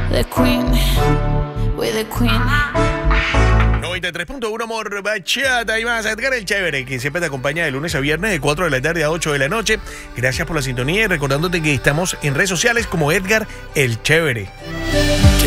The Queen, with the Queen. 93.1 Amor, Bachata y más. Edgar el Chévere, que siempre te acompaña de lunes a viernes de 4 de la tarde a 8 de la noche. Gracias por la sintonía y recordándote que estamos en redes sociales como Edgar el Chévere.